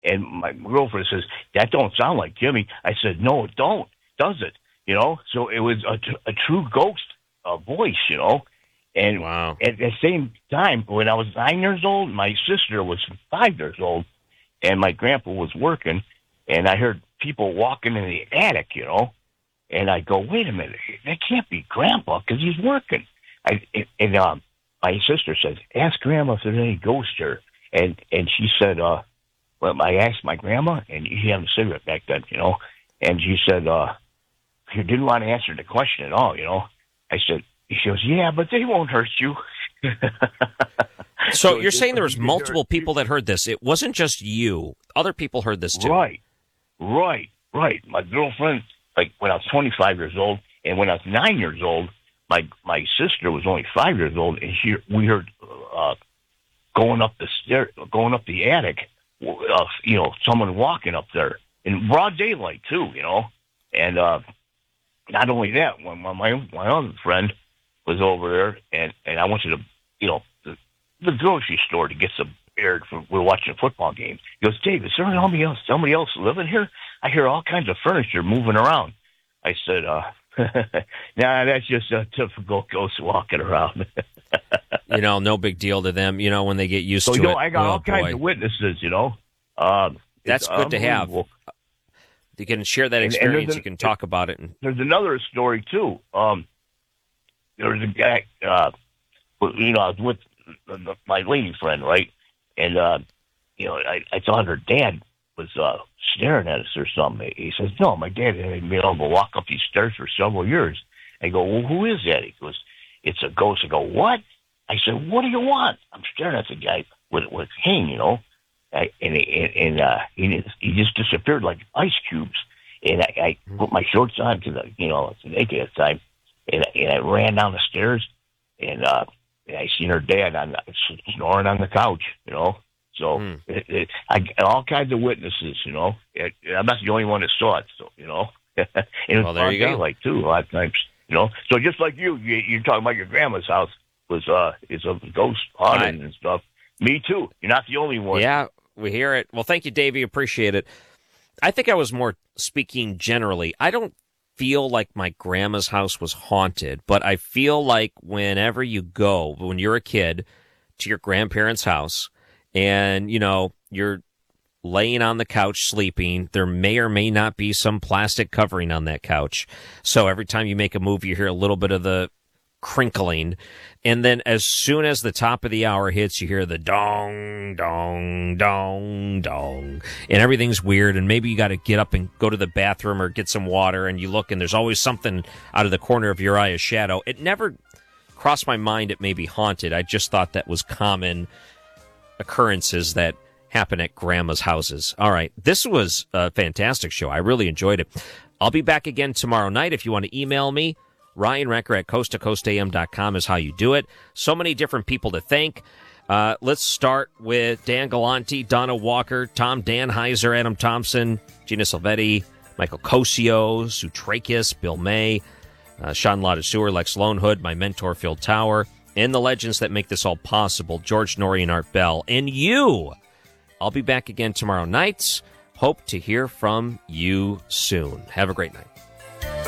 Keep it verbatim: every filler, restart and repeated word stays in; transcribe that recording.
And my girlfriend says, that don't sound like Jimmy. I said, no, it don't, does it? You know, so it was a, a true ghost uh, voice, you know. And wow. At the same time, when I was nine years old, my sister was five years old, and my grandpa was working, and I heard people walking in the attic, you know. And I go, wait a minute, that can't be Grandpa because he's working. I, and um, my sister says, ask Grandma if there's any ghosts here. And and she said, uh, well, I asked my grandma, and she had a cigarette back then, you know. And she said, uh, she didn't want to answer the question at all, you know. I said, she goes, yeah, but they won't hurt you. so, so you're saying there was multiple people that heard this. It wasn't just you. Other people heard this too. Right, right, right. My girlfriend, like when I was twenty-five years old, and when I was nine years old, my my sister was only five years old, and she we heard uh, going up the stair, going up the attic, uh, you know, someone walking up there in broad daylight too, you know. And uh, not only that, when my my, my other friend was over there, and, and I went to the, you know, the, the grocery store to get some beer. For, we were watching a football game. He goes, Dave, is there somebody else, somebody else living here? I hear all kinds of furniture moving around. I said, uh, nah, that's just a typical ghost walking around. You know, no big deal to them, you know, when they get used so, to you know, it. I got oh, all kinds boy. of witnesses, you know. Um, that's good to have. You can share that experience. And, and you can talk about it. And... There's another story, too. Um, there was a guy, uh, you know, I was with my lady friend, right? And, uh, you know, I, I thought her dad was uh, staring at us or something. He says, no, my dad hadn't been able to walk up these stairs for several years. I go, well, who is that? He goes, it's a ghost. I go, what? I said, what do you want? I'm staring at the guy with with a cane, you know. I, and and, and uh, he, he just disappeared like ice cubes. And I, I put my shorts on because, you know, it's naked at the time. And, and I ran down the stairs, and, uh, and I seen her dad on snoring on the couch, you know. So mm. it, it, I got all kinds of witnesses, you know. It, I'm not the only one that saw it, so you know. And it was well, there you go. Daylight too, a lot of times, you know. So just like you, you you're talking about your grandma's house was uh is a ghost haunted and stuff. Me too. You're not the only one. Yeah, we hear it. Well, thank you, Davey. Appreciate it. I think I was more speaking generally. I don't feel like my grandma's house was haunted, but I feel like whenever you go, when you're a kid, to your grandparents' house, and, you know, you're laying on the couch sleeping, there may or may not be some plastic covering on that couch. So every time you make a move, you hear a little bit of the crinkling. And then as soon as the top of the hour hits, you hear the dong, dong, dong, dong. And everything's weird. And maybe you got to get up and go to the bathroom or get some water. And you look and there's always something out of the corner of your eye, a shadow. It never crossed my mind it may be haunted. I just thought that was common occurrences that happen at grandma's houses. All right. This was a fantastic show. I really enjoyed it. I'll be back again tomorrow night. If you want to email me, Ryan Recker at coast to coast a m dot com is how you do it. So many different people to thank. Uh, let's start with Dan Galante, Donna Walker, Tom Danheiser, Adam Thompson, Gina Silvetti, Michael Cosio, Sue Trakis, Bill May, uh, Sean Ladiseur, Lex Lonehood, my mentor, Phil Tower, and the legends that make this all possible, George Norrie and Art Bell, and you. I'll be back again tomorrow night. Hope to hear from you soon. Have a great night.